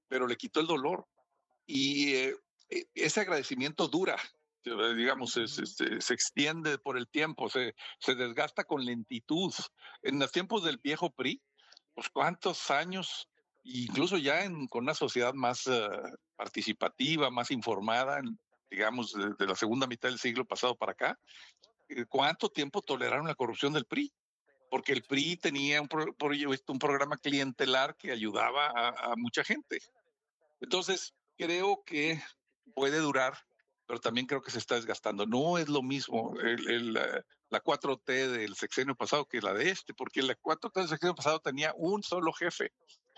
pero le quitó el dolor. Y ese agradecimiento dura, digamos, se extiende por el tiempo, se desgasta con lentitud. En los tiempos del viejo PRI, pues cuántos años, incluso ya con una sociedad más participativa, más informada, digamos, de la segunda mitad del siglo pasado para acá, ¿cuánto tiempo toleraron la corrupción del PRI? Porque el PRI tenía un programa clientelar que ayudaba a mucha gente. Entonces, creo que puede durar, pero también creo que se está desgastando. No es lo mismo la 4T del sexenio pasado que la de porque la 4T del sexenio pasado tenía un solo jefe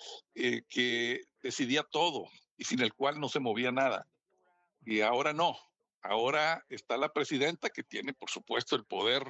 que decidía todo y sin el cual no se movía nada. Y ahora no. Ahora está la presidenta que tiene, por supuesto, el poder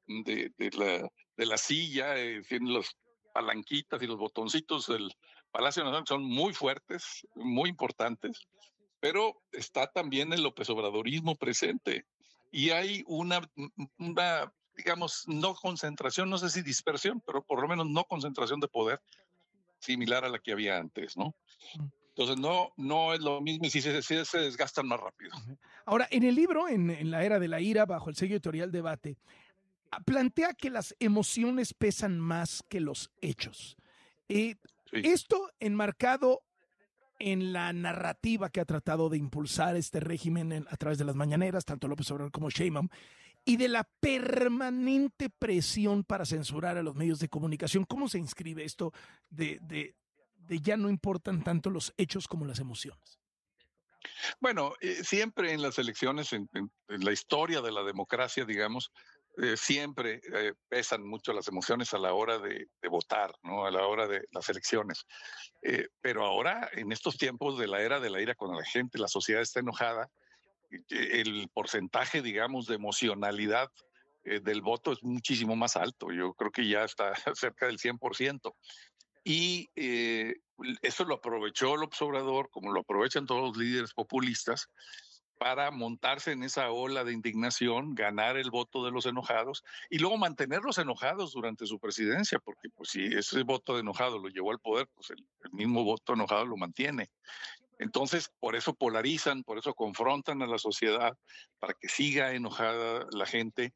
de la silla, tiene los palanquitas y los botoncitos del Palacio Nacional, son muy fuertes, muy importantes, pero está también el López Obradorismo presente. Y hay una, digamos, no concentración, no sé si dispersión, pero por lo menos no concentración de poder similar a la que había antes, ¿no? Entonces no es lo mismo y sí se desgastan más rápido. Ahora, en el libro, en La Era de la Ira, bajo el sello editorial Debate, plantea que las emociones pesan más que los hechos. Sí. Esto enmarcado en la narrativa que ha tratado de impulsar este régimen a través de las mañaneras, tanto López Obrador como Sheinbaum, y de la permanente presión para censurar a los medios de comunicación. ¿Cómo se inscribe esto de ya no importan tanto los hechos como las emociones? Bueno, siempre en las elecciones, en la historia de la democracia, digamos, siempre pesan mucho las emociones a la hora de votar, ¿no? A la hora de las elecciones. Pero ahora, en estos tiempos de la era de la ira, cuando la gente, la sociedad está enojada, el porcentaje, digamos, de emocionalidad del voto es muchísimo más alto. Yo creo que ya está cerca del 100%. Y eso lo aprovechó López Obrador, como lo aprovechan todos los líderes populistas, para montarse en esa ola de indignación, ganar el voto de los enojados y luego mantenerlos enojados durante su presidencia, porque pues si ese voto de enojado lo llevó al poder, pues el mismo voto enojado lo mantiene. Entonces, por eso polarizan, por eso confrontan a la sociedad, para que siga enojada la gente.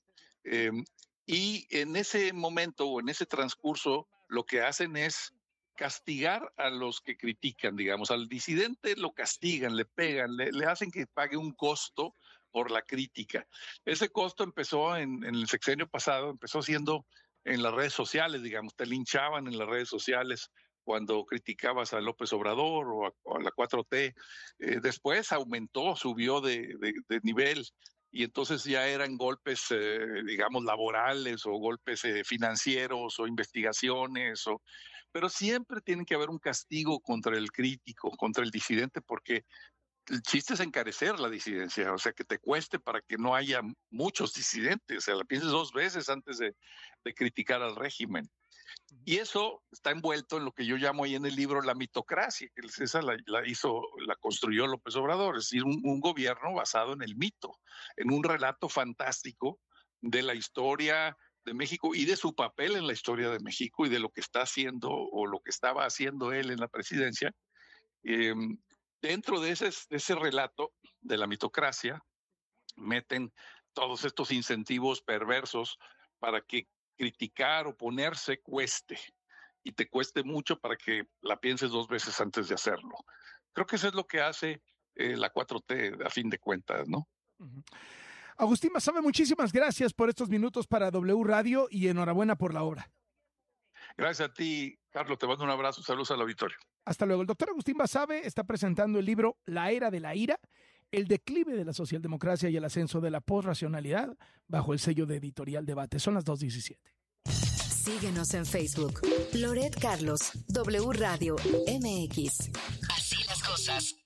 Y en ese momento o en ese transcurso, lo que hacen es castigar a los que critican, digamos, al disidente lo castigan, le pegan, le hacen que pague un costo por la crítica. Ese costo empezó en el sexenio pasado, empezó siendo en las redes sociales, digamos, te linchaban en las redes sociales cuando criticabas a López Obrador o a la 4T. Después aumentó, subió de nivel, y entonces ya eran golpes, digamos, laborales o golpes financieros o investigaciones, pero siempre tiene que haber un castigo contra el crítico, contra el disidente, porque el chiste es encarecer la disidencia, o sea, que te cueste para que no haya muchos disidentes, o sea, la pienses dos veces antes de criticar al régimen. Y eso está envuelto en lo que yo llamo ahí en el libro la mitocracia, que esa la construyó López Obrador, es decir, un gobierno basado en el mito, en un relato fantástico de la historia de México y de su papel en la historia de México y de lo que está haciendo o lo que estaba haciendo él en la presidencia. Dentro de ese relato de la mitocracia meten todos estos incentivos perversos para que criticar, oponerse cueste, y te cueste mucho para que la pienses dos veces antes de hacerlo. Creo que eso es lo que hace la 4T a fin de cuentas, ¿no? Agustín Basabe, muchísimas gracias por estos minutos para W Radio y enhorabuena por la obra. Gracias a ti, Carlos, te mando un abrazo, saludos al auditorio. Hasta luego. El doctor Agustín Basabe está presentando el libro La Era de la Ira, el declive de la socialdemocracia y el ascenso de la posracionalidad, bajo el sello de editorial Debate. Son las 2:17. Síguenos en Facebook. Loret Carlos, W Radio MX. Así las cosas.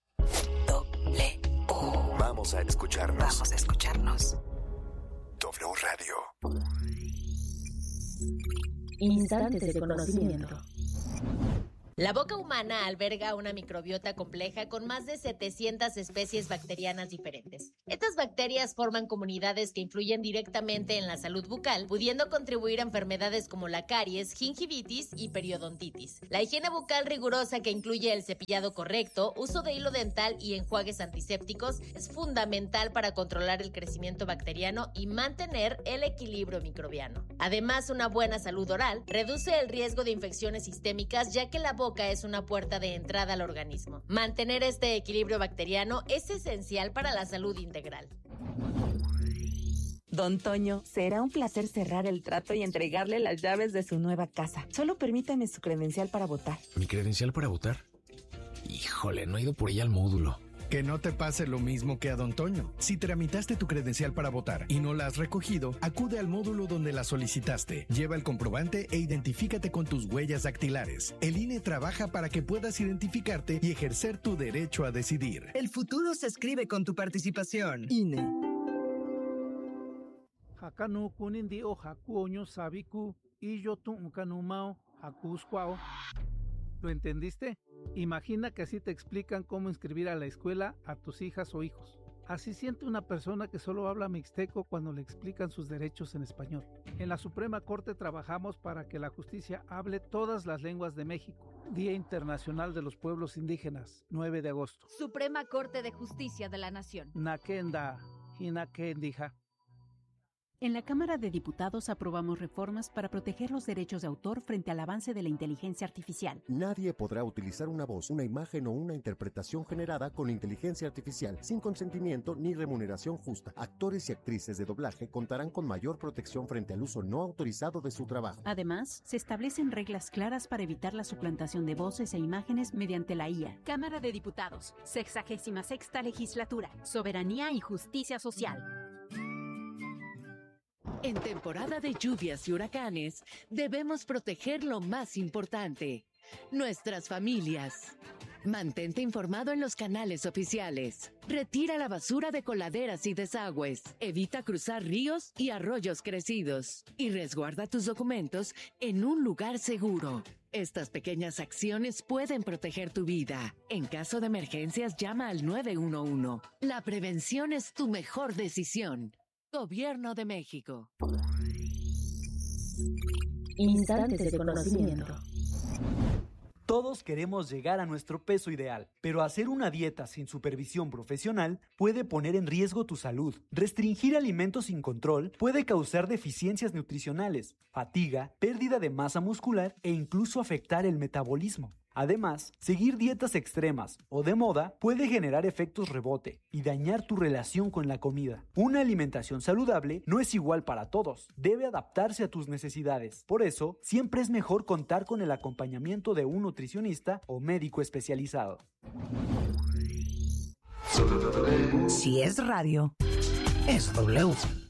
W. Vamos a escucharnos. Vamos a escucharnos. W Radio. Instantes de conocimiento. La boca humana alberga una microbiota compleja con más de 700 especies bacterianas diferentes. Estas bacterias forman comunidades que influyen directamente en la salud bucal, pudiendo contribuir a enfermedades como la caries, gingivitis y periodontitis. La higiene bucal rigurosa, que incluye el cepillado correcto, uso de hilo dental y enjuagues antisépticos, es fundamental para controlar el crecimiento bacteriano y mantener el equilibrio microbiano. Además, una buena salud oral reduce el riesgo de infecciones sistémicas, ya que la boca es una puerta de entrada al organismo. Mantener este equilibrio bacteriano es esencial para la salud integral. Don Toño, será un placer cerrar el trato y entregarle las llaves de su nueva casa. Solo permítame su credencial para votar. ¿Mi credencial para votar? Híjole, no he ido por ella al módulo. Que no te pase lo mismo que a Don Toño. Si tramitaste tu credencial para votar y no la has recogido, acude al módulo donde la solicitaste. Lleva el comprobante e identifícate con tus huellas dactilares. El INE trabaja para que puedas identificarte y ejercer tu derecho a decidir. El futuro se escribe con tu participación. INE. Hakanu kunindi o hakuoño sabiku y yo tu kanumao hakuskwao. ¿Lo entendiste? Imagina que así te explican cómo inscribir a la escuela a tus hijas o hijos. Así siente una persona que solo habla mixteco cuando le explican sus derechos en español. En la Suprema Corte trabajamos para que la justicia hable todas las lenguas de México. Día Internacional de los Pueblos Indígenas, 9 de agosto. Suprema Corte de Justicia de la Nación. Nakenda, Hinakendija. En la Cámara de Diputados aprobamos reformas para proteger los derechos de autor frente al avance de la inteligencia artificial. Nadie podrá utilizar una voz, una imagen o una interpretación generada con inteligencia artificial sin consentimiento ni remuneración justa. Actores y actrices de doblaje contarán con mayor protección frente al uso no autorizado de su trabajo. Además, se establecen reglas claras para evitar la suplantación de voces e imágenes mediante la IA. Cámara de Diputados, 66ª Legislatura, Soberanía y Justicia Social. En temporada de lluvias y huracanes, debemos proteger lo más importante, nuestras familias. Mantente informado en los canales oficiales. Retira la basura de coladeras y desagües. Evita cruzar ríos y arroyos crecidos. Y resguarda tus documentos en un lugar seguro. Estas pequeñas acciones pueden proteger tu vida. En caso de emergencias, llama al 911. La prevención es tu mejor decisión. Gobierno de México. Instantes de conocimiento. Todos queremos llegar a nuestro peso ideal, pero hacer una dieta sin supervisión profesional puede poner en riesgo tu salud. Restringir alimentos sin control puede causar deficiencias nutricionales, fatiga, pérdida de masa muscular e incluso afectar el metabolismo. Además, seguir dietas extremas o de moda puede generar efectos rebote y dañar tu relación con la comida. Una alimentación saludable no es igual para todos, debe adaptarse a tus necesidades. Por eso, siempre es mejor contar con el acompañamiento de un nutricionista o médico especializado. Si es radio, es W.